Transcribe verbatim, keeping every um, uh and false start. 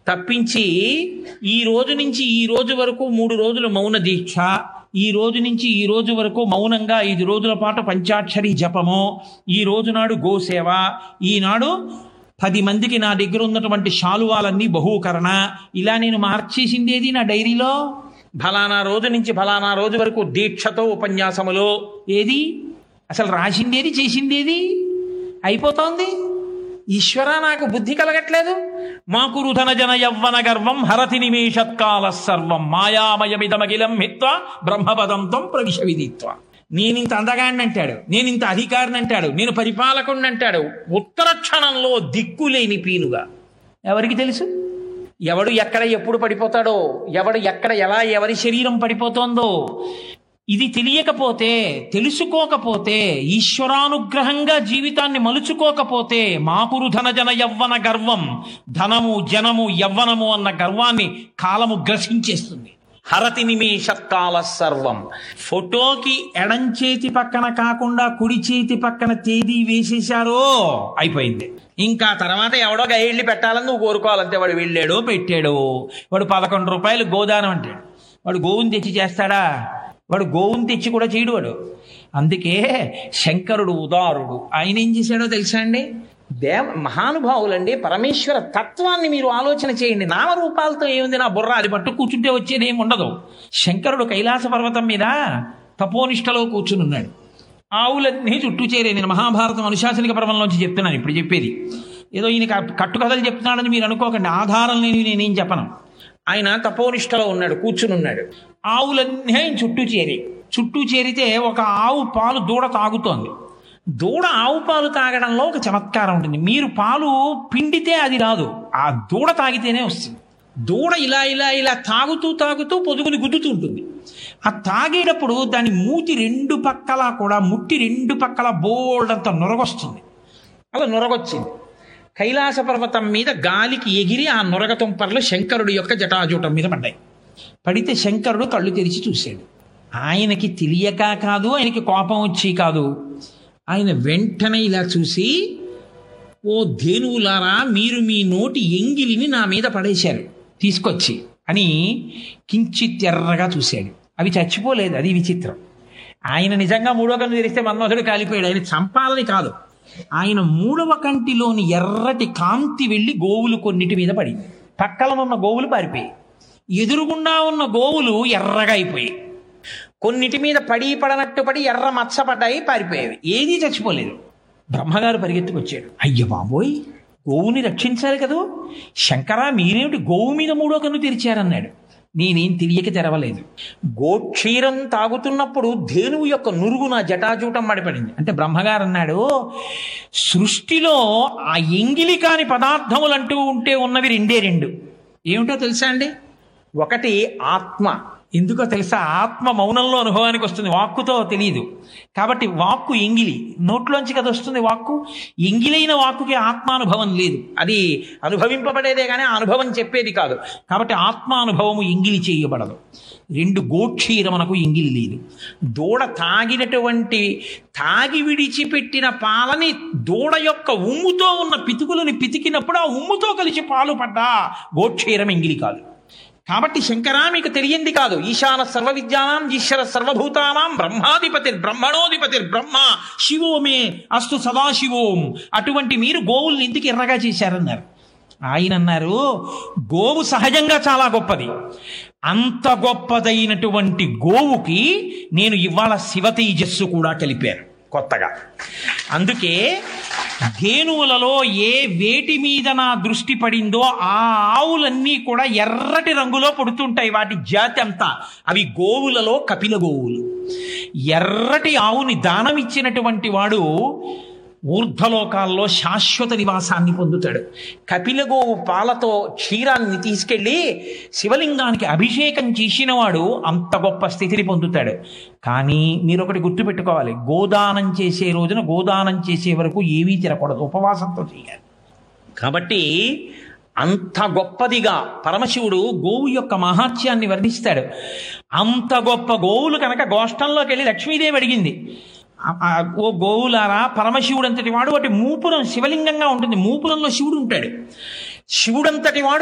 తప్పించి ఈ రోజు నుంచి ఈ రోజు వరకు మూడు రోజులు మౌన దీక్ష, ఈ రోజు నుంచి ఈ రోజు వరకు మౌనంగా ఐదు రోజుల పాటు పంచాక్షరి జపము, ఈ రోజు నాడు గోసేవ, ఈనాడు పది మందికి నా దగ్గర ఉన్నటువంటి శాలువాలన్నీ బహూకరణ, ఇలా నేను మార్చేసిందేది నా డైరీలో. ఫలానా రోజు నుంచి ఫలానా రోజు వరకు దీక్షతో ఉపన్యాసములు, ఏది అసలు రాసిందేది చేసిందేది అయిపోతోంది. ఈశ్వర నాకు బుద్ధి కలగట్లేదు. మాకు రుధన జన యవ్వన గర్వం హరతి నిమేషత్కాల సర్వం మాయామయమిదమగిలం హిత్వ బ్రహ్మపదంతం ప్రవిశ విదిత్వ. నేనింత అందగాడిని అంటాడు, నేనింత అధికారిని అంటాడు, నేను పరిపాలకుడిని అంటాడు. ఉత్తర క్షణంలో దిక్కులేని పీనుగా. ఎవరికి తెలుసు ఎవడు ఎక్కడ ఎప్పుడు పడిపోతాడో, ఎవడు ఎక్కడ ఎలా ఎవరి శరీరం పడిపోతోందో. ఇది తెలియకపోతే, తెలుసుకోకపోతే, ఈశ్వరానుగ్రహంగా జీవితాన్ని మలుచుకోకపోతే మాకురు ధన జన యవ్వన గర్వం, ధనము జనము యవ్వనము అన్న గర్వాన్ని కాలము గ్రసించేస్తుంది. హరతి నిమేషత్కాల సర్వం. ఫోటోకి ఎడంచేతి పక్కన కాకుండా కుడి చేతి పక్కన తేదీ వేసేశారో అయిపోయింది. ఇంకా తర్వాత ఎవడో గైడ్లు పెట్టాలని నువ్వు కోరుకోవాలంతే. వాడు వెళ్ళాడో పెట్టాడో, వాడు పదకొండు రూపాయలు గోదానం అంటాడు, వాడు గోవుని తెచ్చి చేస్తాడా? వాడు గోవుని తెచ్చి కూడా చేయడు వాడు. అందుకే శంకరుడు ఉదారుడు. ఆయన ఏం చేశాడో తెలుసా అండి? దేవ మహానుభావులండి, పరమేశ్వర తత్వాన్ని మీరు ఆలోచన చేయండి. నామరూపాలతో ఏముంది, నా బుర్ర అది పట్టు కూర్చుంటే వచ్చేది ఏమి ఉండదు. శంకరుడు కైలాస పర్వతం మీద తపోనిష్టలో కూర్చునున్నాడు. ఆవులన్నీ చుట్టూ చేరే. నేను మహాభారతం అనుశాసనిక పర్వంలోంచి చెప్తున్నాను ఇప్పుడు చెప్పేది. ఏదో ఈయన కట్టుకథలు చెప్తున్నాడని మీరు అనుకోకండి, ఆధారం లేని నేనేం చెప్పను. ఆయన తపోనిష్టలో ఉన్నాడు, కూర్చునున్నాడు. ఆవులన్నీ ఆయన చుట్టూ చేరి చుట్టూ చేరితే ఒక ఆవు పాలు దూడ తాగుతోంది. దూడ ఆవు పాలు తాగడంలో ఒక చమత్కారం ఉంటుంది. మీరు పాలు పిండితే అది రాదు, ఆ దూడ తాగితేనే వస్తుంది. దూడ ఇలా ఇలా ఇలా తాగుతూ తాగుతూ పొదుగుని గుద్దుతూ ఉంటుంది. ఆ తాగేటప్పుడు దాని మూతి రెండు పక్కల కూడా ముట్టి రెండు పక్కల బోల్డంత నొరగొస్తుంది. అలా నొరగొచ్చింది. కైలాస పర్వతం మీద గాలికి ఎగిరి ఆ నొరగ తుంపర్లు శంకరుడి యొక్క జటాజూటం మీద పడ్డాయి. పడితే శంకరుడు కళ్ళు తెరిచి చూశాడు. ఆయనకి తెలియక కాదు, ఆయనకి కోపం వచ్చి కాదు. ఆయన వెంటనే ఇలా చూసి, ఓ ధేనువులారా, మీరు మీ నోటి ఎంగిలిని నా మీద పడేశారు తీసుకొచ్చి అని కించిత్ ఎర్రగా చూశాడు. అవి చచ్చిపోలేదు, అది విచిత్రం. ఆయన నిజంగా మూడో కన్ను తెరిస్తే మన్మధుడు కాలిపోయాడు. ఆయన చంపాలని కాదు, ఆయన మూడవ కంటిలోని ఎర్రటి కాంతి వెళ్ళి గోవులు కొన్నిటి మీద పడింది. పక్కన ఉన్న గోవులు పారిపోయి, ఎదురుగుండా ఉన్న గోవులు ఎర్రగా అయిపోయి, కొన్నిటి మీద పడి పడనట్టు పడి ఎర్ర మచ్చ పడ్డాయి, పారిపోయేవి. ఏదీ చచ్చిపోలేదు. బ్రహ్మగారు పరిగెత్తుకొచ్చాడు. అయ్య బాబోయ్, గోవుని రక్షించాలి కదా శంకరా, మీరేమిటి గోవు మీద మూడో కన్ను తెరిచారన్నాడు. నేనేం తెలియక తెరవలేదు. గోక్షీరం తాగుతున్నప్పుడు ధేనువు యొక్క నురుగు నా జటాజూటం మడిపడింది. అంటే బ్రహ్మగారు అన్నాడు, సృష్టిలో ఆ ఎంగిలి కాని పదార్థములు అంటూ ఉంటే ఉన్నవి రెండే రెండు. ఏమిటో తెలుసా అండి? ఒకటి ఆత్మ. ఎందుకో తెలుసా? ఆత్మ మౌనంలో అనుభవానికి వస్తుంది, వాక్కుతో తెలియదు. కాబట్టి వాక్కు ఎంగిలి, నోట్లోంచి కదా వస్తుంది వాక్కు. ఎంగిలైన వాక్కుకి ఆత్మానుభవం లేదు, అది అనుభవింపబడేదే కానీ అనుభవం చెప్పేది కాదు. కాబట్టి ఆత్మానుభవము ఎంగిలి చేయబడదు. రెండు, గోక్షీరమునకు ఎంగిలి లేదు. దూడ తాగినటువంటి తాగి విడిచిపెట్టిన పాలని దూడ యొక్క ఉమ్ముతో ఉన్న పితుకులని పితికినప్పుడు ఆ ఉమ్ముతో కలిసి పాలు పడ్డా గోక్షీరం ఎంగిలి కాదు. కాబట్టి శంకరా, మీకు తెలియంది కాదు, ఈశాన సర్వ విద్యానాం ఈశ్వర సర్వభూతానాం బ్రహ్మాధిపతిర్ బ్రహ్మణోధిపతిర్ బ్రహ్మ శివోమే అస్తు సదాశివోం. అటువంటి మీరు గోవుల్ని ఎందుకు ఎర్రగా చేశారన్నారు. ఆయన అన్నారు, గోవు సహజంగా చాలా గొప్పది. అంత గొప్పదైనటువంటి గోవుకి నేను ఇవాళ శివ తేజస్సు కూడా కలిపాను కొత్తగా. అందుకే ధేనువులలో ఏ వేటి మీద నా దృష్టి పడిందో ఆ ఆవులన్నీ కూడా ఎర్రటి రంగులో పుడుతుంటాయి. వాటి జాతి అంతా అవి గోవులలో కపిల గోవులు. ఎర్రటి ఆవుని దానమిచ్చినటువంటి వాడు ఊర్ధ్వలోకాల్లో శాశ్వత నివాసాన్ని పొందుతాడు. కపిలగోవు పాలతో క్షీరాన్ని తీసుకెళ్ళి శివలింగానికి అభిషేకం చేసినవాడు అంత గొప్ప స్థితిని పొందుతాడు. కానీ మీరు ఒకటి గుర్తుపెట్టుకోవాలి, గోదానం చేసే రోజున గోదానం చేసే వరకు ఏమీ తినకూడదు, ఉపవాసంతో చేయాలి. కాబట్టి అంత గొప్పదిగా పరమశివుడు గోవు యొక్క మహాత్యాన్ని వర్ణిస్తాడు. అంత గొప్ప గోవులు కనుక గోష్టంలోకి వెళ్ళి లక్ష్మీదేవి అడిగింది, ఓ గోవులారా, పరమశివుడు అంతటి వాడు వాటి మూపురం శివలింగంగా ఉంటుంది, మూపురంలో శివుడు ఉంటాడు. శివుడంతటి వాడు